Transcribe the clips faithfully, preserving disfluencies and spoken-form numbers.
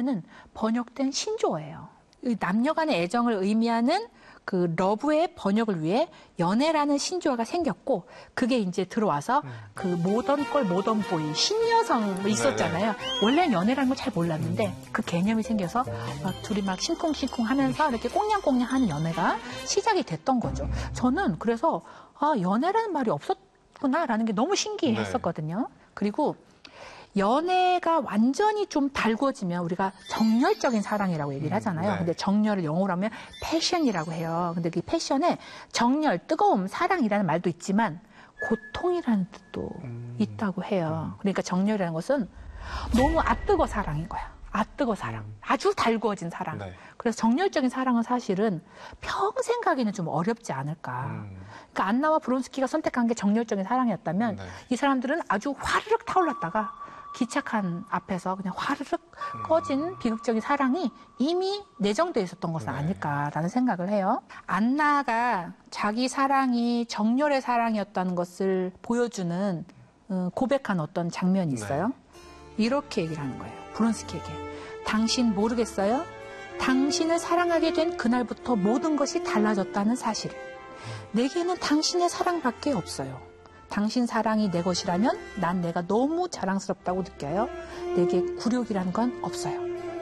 연애는 번역된 신조어예요. 남녀 간의 애정을 의미하는 그 러브의 번역을 위해 연애라는 신조어가 생겼고, 그게 이제 들어와서 음. 그 모던걸 모던보이 신여성 있었잖아요. 네네. 원래는 연애라는 걸 잘 몰랐는데 음. 그 개념이 생겨서 막 둘이 막 심쿵심쿵 하면서 이렇게 꽁냥꽁냥 하는 연애가 시작이 됐던 거죠. 저는 그래서 아, 연애라는 말이 없었구나라는 게 너무 신기했었거든요. 네. 그리고 연애가 완전히 좀 달궈지면 우리가 정열적인 사랑이라고 얘기를 하잖아요. 네. 근데 정열을 영어로 하면 패션이라고 해요. 근데 그 패션에 정열, 뜨거움, 사랑이라는 말도 있지만 고통이라는 뜻도 음. 있다고 해요. 그러니까 정열이라는 것은 너무 아뜨거 사랑인 거야. 아뜨거 사랑. 아주 달구어진 사랑. 네. 그래서 정열적인 사랑은 사실은 평생 가기는 좀 어렵지 않을까. 음. 그러니까 안나와 브론스키가 선택한 게 정열적인 사랑이었다면 네. 이 사람들은 아주 화르륵 타올랐다가 기착한 앞에서 그냥 화르륵 꺼진 비극적인 사랑이 이미 내정되어 있었던 것은 네. 아닐까라는 생각을 해요. 안나가 자기 사랑이 정열의 사랑이었다는 것을 보여주는 고백한 어떤 장면이 있어요. 네. 이렇게 얘기를 하는 거예요. 브론스키에게. 당신 모르겠어요? 당신을 사랑하게 된 그날부터 모든 것이 달라졌다는 사실을. 내게는 당신의 사랑밖에 없어요. 당신 사랑이 내 것이라면 난 내가 너무 자랑스럽다고 느껴요. 내게 굴욕이라는 건 없어요.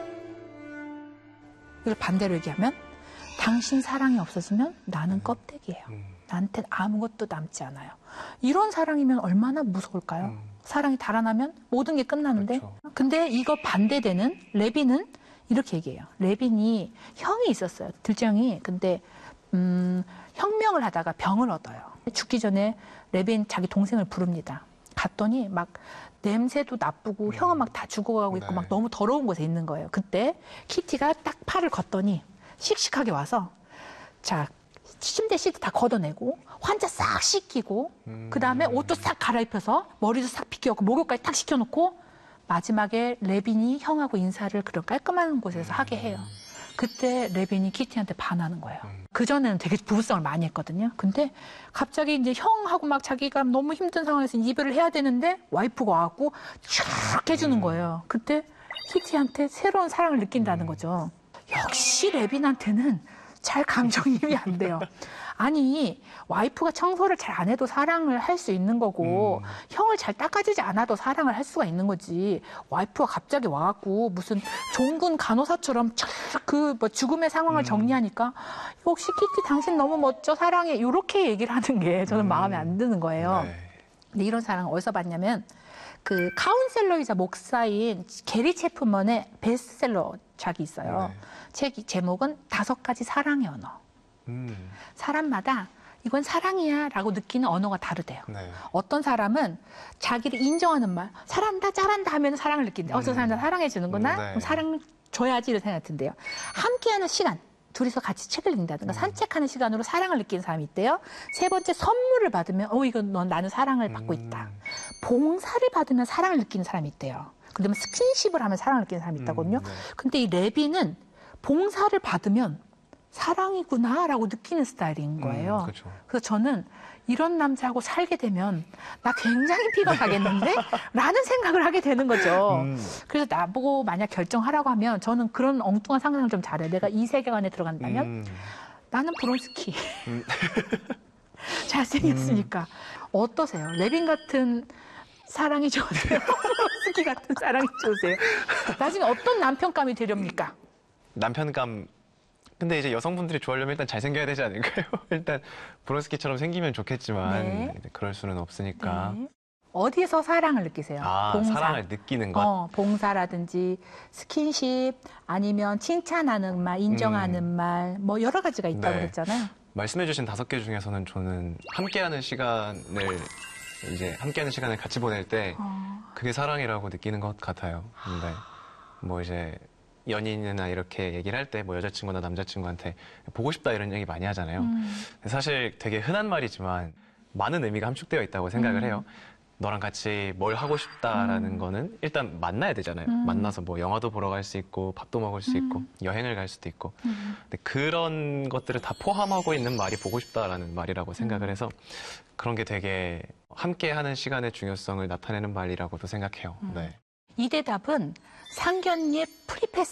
이걸 반대로 얘기하면 당신 사랑이 없어지면 나는 껍데기예요. 나한테 아무것도 남지 않아요. 이런 사랑이면 얼마나 무서울까요? 음. 사랑이 달아나면 모든 게 끝나는데. 그렇죠. 근데 이거 반대되는 레빈은 이렇게 얘기해요. 레빈이 형이 있었어요. 둘째 형이. 근데 음, 혁명을 하다가 병을 얻어요. 죽기 전에 레빈 자기 동생을 부릅니다. 갔더니 막 냄새도 나쁘고 음. 형은 막 다 죽어가고 있고 네. 막 너무 더러운 곳에 있는 거예요. 그때 키티가 딱 팔을 걷더니 씩씩하게 와서 자 침대 시트 다 걷어내고 환자 싹 씻기고 음. 그 다음에 옷도 싹 갈아입혀서 머리도 싹 빗겨갖고 목욕까지 딱 시켜놓고 마지막에 레빈이 형하고 인사를 그런 깔끔한 곳에서 음. 하게 해요. 그때 레빈이 키티한테 반하는 거예요. 음. 그전에는 되게 부부싸움을 많이 했거든요. 근데 갑자기 이제 형하고 막 자기가 너무 힘든 상황에서 이별을 해야 되는데 와이프가 와갖고 촥 해주는 거예요. 그때 키티한테 새로운 사랑을 느낀다는 거죠. 역시 레빈한테는 잘 감정이입이 안 돼요. 아니 와이프가 청소를 잘 안 해도 사랑을 할 수 있는 거고 음. 형을 잘 닦아주지 않아도 사랑을 할 수가 있는 거지. 와이프가 갑자기 와갖고 무슨 종군 간호사처럼 그 뭐 죽음의 상황을 음. 정리하니까 혹시 키티 당신 너무 멋져 사랑해 이렇게 얘기를 하는 게 저는 음. 마음에 안 드는 거예요. 네. 근데 이런 사랑을 어디서 봤냐면 그 카운셀러이자 목사인 게리 체프먼의 베스트셀러작이 있어요. 네. 책 제목은 다섯 가지 사랑의 언어. 음. 사람마다 이건 사랑이야 라고 느끼는 언어가 다르대요. 네. 어떤 사람은 자기를 인정하는 말, 잘한다 잘한다 하면 사랑을 느낀대요. 음. 어, 저 사람 나 사랑해 주는구나. 음, 네. 그럼 사랑 줘야지 이런 생각이 든대요. 함께하는 시간, 둘이서 같이 책을 읽는다든가 음. 산책하는 시간으로 사랑을 느끼는 사람이 있대요. 세 번째, 선물을 받으면 어 이건 넌 나는 사랑을 받고 있다. 음. 봉사를 받으면 사랑을 느끼는 사람이 있대요. 그다음에 스킨십을 하면 사랑을 느끼는 사람이 있다거든요. 음, 네. 근데 이 레빈은 봉사를 받으면 사랑이구나라고 느끼는 스타일인 거예요. 음, 그렇죠. 그래서 저는 이런 남자하고 살게 되면 나 굉장히 피곤하겠는데? 라는 생각을 하게 되는 거죠. 음. 그래서 나보고 만약 결정하라고 하면 저는 그런 엉뚱한 상상을 좀 잘해요. 내가 이 세계관에 들어간다면 음. 나는 브론스키. 음. 잘생겼으니까. 음. 어떠세요? 레빈 같은 사랑이 좋으세요? 브론스키 같은 사랑이 좋으세요? 나중에 어떤 남편감이 되렵니까? 남편감... 근데 이제 여성분들이 좋아하려면 일단 잘생겨야 되지 않을까요? 일단 브론스키처럼 생기면 좋겠지만 네. 그럴 수는 없으니까. 네. 어디서 사랑을 느끼세요? 아, 봉사. 사랑을 느끼는 것? 어, 봉사라든지 스킨십 아니면 칭찬하는 말, 인정하는 음. 말, 뭐 여러 가지가 있다고 네. 했잖아요. 말씀해 주신 다섯 개 중에서는 저는 함께하는 시간을 이제 함께하는 시간을 같이 보낼 때 어. 그게 사랑이라고 느끼는 것 같아요. 근데 뭐 이제 연인이나 이렇게 얘기를 할 때 뭐 여자친구나 남자친구한테 보고 싶다 이런 얘기 많이 하잖아요. 음. 사실 되게 흔한 말이지만 많은 의미가 함축되어 있다고 생각을 음. 해요. 너랑 같이 뭘 하고 싶다라는 음. 거는 일단 만나야 되잖아요. 음. 만나서 뭐 영화도 보러 갈 수 있고 밥도 먹을 수 있고 음. 여행을 갈 수도 있고 음. 근데 그런 것들을 다 포함하고 있는 말이 보고 싶다라는 말이라고 생각을 해서 그런 게 되게 함께하는 시간의 중요성을 나타내는 말이라고도 생각해요. 음. 네. 이 대답은 상견례 프리패스